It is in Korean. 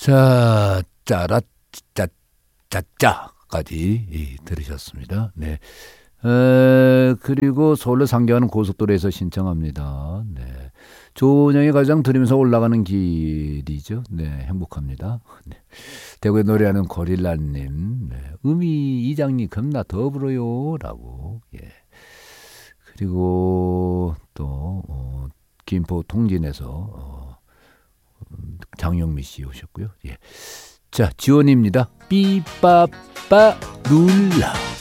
자, 짜라짜짜까지 들으셨습니다. 네. 그리고 서울로 상경하는 고속도로에서 신청합니다. 네. 조은영이 가장 들으면서 올라가는 길이죠. 네, 행복합니다. 네. 대구에 노래하는 고릴라님, 네. 음이 이장님 겁나 더 불어요라고. 예. 그리고 또 김포 통진에서 장영미 씨 오셨고요. 예. 자, 지원입니다. 삐빠빠 눌러.